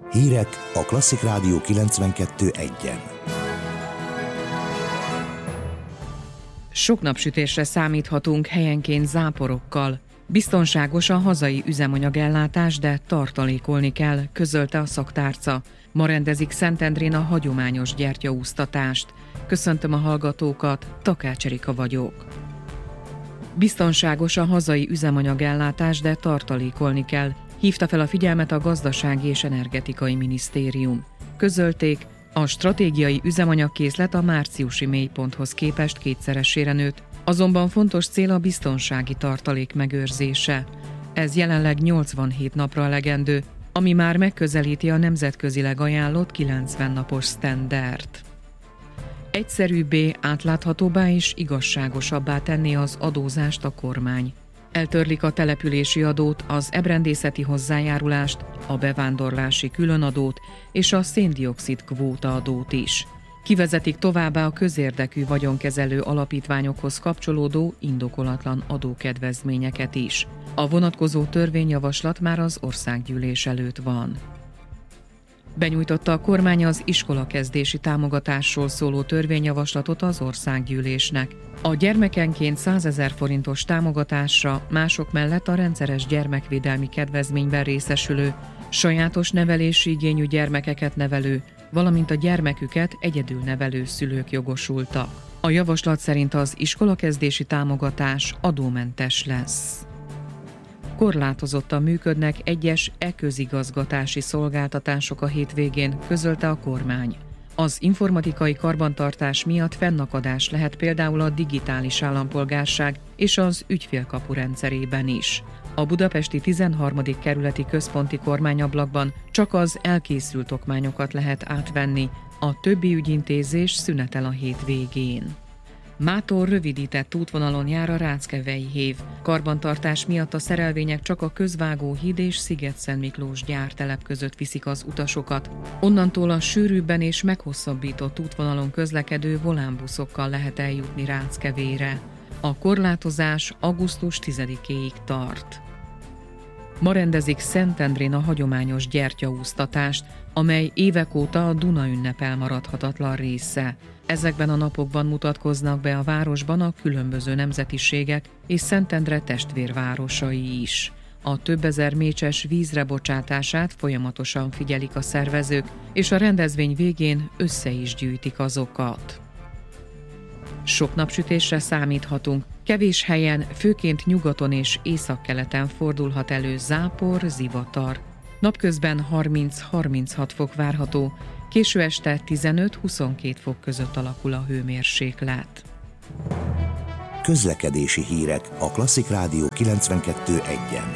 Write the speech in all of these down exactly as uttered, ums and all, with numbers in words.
Hírek a Klasszik Rádió kilencvenkettő egyen. Sok napsütésre számíthatunk, helyenként záporokkal. Biztonságos a hazai üzemanyagellátás, de tartalékolni kell, közölte a szaktárca. Ma rendezik Szentendrén a hagyományos gyertyaúsztatást. Köszöntöm a hallgatókat, Takács Erika vagyok. Biztonságos a hazai üzemanyagellátás, de tartalékolni kell, hívta fel a figyelmet a Gazdasági és Energetikai Minisztérium. Közölték, a stratégiai üzemanyagkészlet a márciusi mélyponthoz képest kétszeresére nőtt, azonban fontos cél a biztonsági tartalék megőrzése. Ez jelenleg nyolcvanhét napra elegendő, ami már megközelíti a nemzetközileg ajánlott kilencven napos sztenderdt. Egyszerűbbé, átláthatóbbá és igazságosabbá tenni az adózást a kormány. Eltörlik a települési adót, az ebrendészeti hozzájárulást, a bevándorlási különadót és a széndioxid kvóta adót is. Kivezetik továbbá a közérdekű vagyonkezelő alapítványokhoz kapcsolódó indokolatlan adókedvezményeket is. A vonatkozó törvényjavaslat már az országgyűlés előtt van. Benyújtotta a kormány az iskolakezdési támogatásról szóló törvényjavaslatot az országgyűlésnek. A gyermekenként százezer forintos támogatásra mások mellett a rendszeres gyermekvédelmi kedvezményben részesülő, sajátos nevelési igényű gyermekeket nevelő, valamint a gyermeküket egyedül nevelő szülők jogosultak. A javaslat szerint az iskolakezdési támogatás adómentes lesz. Korlátozottan működnek egyes e-közigazgatási szolgáltatások a hétvégén, közölte a kormány. Az informatikai karbantartás miatt fennakadás lehet például a digitális állampolgárság és az ügyfélkapu rendszerében is. A budapesti tizenharmadik kerületi központi kormányablakban csak az elkészült okmányokat lehet átvenni, a többi ügyintézés szünetel a hétvégén. Mától rövidített útvonalon jár a Ráckevei hév. Karbantartás miatt a szerelvények csak a Közvágóhíd és Sziget-Szent Miklós gyártelep között viszik az utasokat. Onnantól a sűrűbben és meghosszabbított útvonalon közlekedő volánbuszokkal lehet eljutni Ráckevére. A korlátozás augusztus tizedikéig tart. Ma rendezik Szentendrén a hagyományos gyertyaúsztatást, amely évek óta a Duna ünnep elmaradhatatlan része. Ezekben a napokban mutatkoznak be a városban a különböző nemzetiségek és Szentendre testvérvárosai is. A több ezer mécses vízre bocsátását folyamatosan figyelik a szervezők, és a rendezvény végén össze is gyűjtik azokat. Sok napsütésre számíthatunk, kevés helyen, főként nyugaton és északkeleten fordulhat elő zápor, zivatar. Napközben harminc-harminchat fok várható, késő este tizenöt-huszonkét fok között alakul a hőmérséklet. Közlekedési hírek a Klasszik Rádió kilencvenkettő egyen.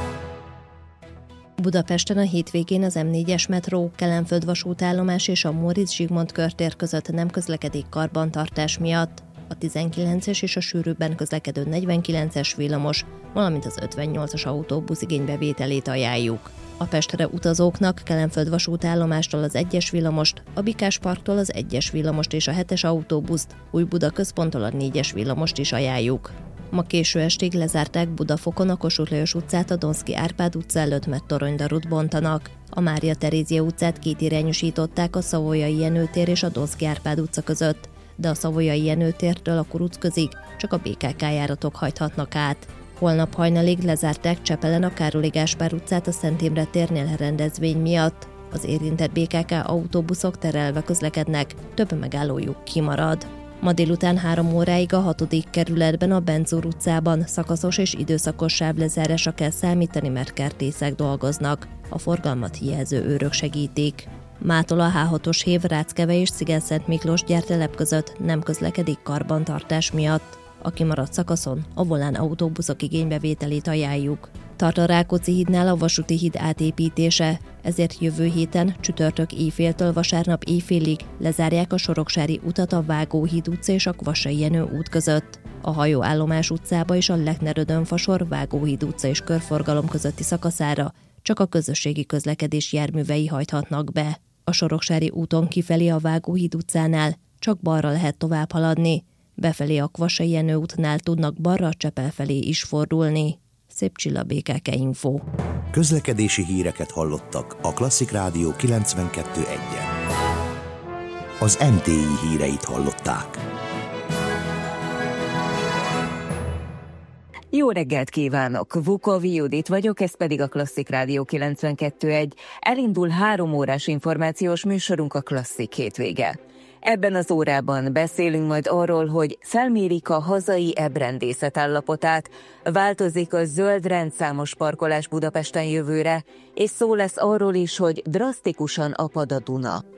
Budapesten a hétvégén az em négyes metró, Kelenföld vasútállomás és a Móricz Zsigmond körtér között nem közlekedik karbantartás miatt. A tizenkilences és a sűrűbben közlekedő negyvenkilences villamos, valamint az ötvennyolcas autóbusz igénybevételét ajánljuk. A Pestre utazóknak Kelenföld vasútállomástól az egyes villamost, a Bikás parktól az egyes villamost és a hetes autóbuszt, Újbuda központtól a négyes villamost is ajánljuk. Ma késő estig lezárták Budafokon a Kossuth Lajos utcát a Donszky Árpád utca előtt, mert toronydarút bontanak. A Mária Terézia utcát kétirányosították a Savoyai Jenő tér és a Donszky Árpád utca között, de a Savoyai Jenő tértől a Kuruc közig csak a bé ká ká járatok hajthatnak át. Holnap hajnalig lezárták Csepelen a Károly Gáspár utcát a Szent Imre térnél rendezvény miatt. Az érintett bé ká ká autóbuszok terelve közlekednek, több megállójuk kimarad. Ma délután három óráig a hatodik kerületben a Benzúr utcában szakaszos és időszakos sávlezárásra kell számítani, mert kertészek dolgoznak. A forgalmat jelző őrök segítik. Mától a há hatos hév Ráckeve és Sziget-Szent Miklós gyártelep között nem közlekedik karbantartás miatt. A kimaradt szakaszon a volán autóbuszok igénybevételét ajánljuk. Tart a Rákóczi hídnál a vasúti híd átépítése, ezért jövő héten csütörtök éjféltől vasárnap éjfélig lezárják a Soroksári utat a Vágóhíd utca és a Kvassai Jenő út között. A hajóállomás utcába és a Lechner-Ödön-Fasor, Vágóhíd utca és körforgalom közötti szakaszára csak a közösségi közlekedés járművei hajthatnak be. A Soroksári úton kifelé a Vágóhíd utcánál csak balra lehet tovább haladni, befelé a Kvassai Jenő útnál tudnak balra Csepel felé is fordulni. Szép Csilla, bé ká ká Info. Közlekedési híreket hallottak a Klasszik Rádió kilencvenkettő egyen. Az em té i híreit hallották. Jó reggelt kívánok! Vukovi Judit vagyok, ez pedig a Klasszik Rádió kilencvenkettő egy. Elindul három órás információs műsorunk, a Klasszik hétvége. Ebben az órában beszélünk majd arról, hogy felmérik a hazai ebrendészet állapotát, változik a zöld rendszámos parkolás Budapesten jövőre, és szó lesz arról is, hogy drasztikusan apad a Duna.